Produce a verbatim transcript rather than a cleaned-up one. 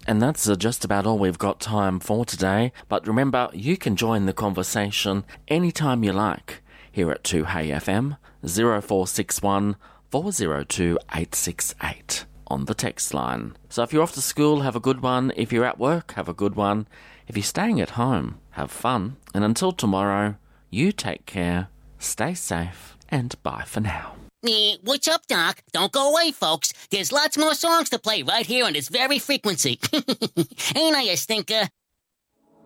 And that's uh, just about all we've got time for today. But remember, you can join the conversation anytime you like here at two Hey F M, zero four six one, four zero two, eight six eight on the text line. So if you're off to school, have a good one. If you're at work, have a good one. If you're staying at home, have fun. And until tomorrow, you take care, stay safe, and bye for now. Eh, what's up, Doc? Don't go away, folks. There's lots more songs to play right here on this very frequency. Ain't I a stinker?